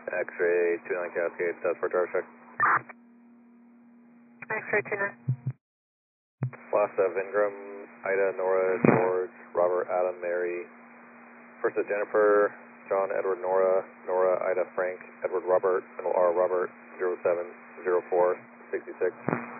X-ray 29 Cascade, Southport Tower check. X-ray 29. Lhasa, Ingram, Ida, Nora, George, Robert, Adam, Mary. First is Jennifer, John, Edward, Nora, Nora, Ida, Frank, Edward, Robert, middle R, Robert, 070466.